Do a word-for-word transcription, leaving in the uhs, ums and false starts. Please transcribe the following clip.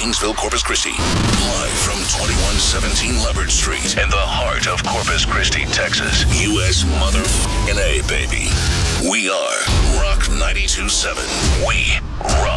Kingsville, Corpus Christi. Live from twenty-one seventeen Leopard Street in the heart of Corpus Christi, Texas. U S mother N A, baby. We are Rock ninety-two point seven. We rock.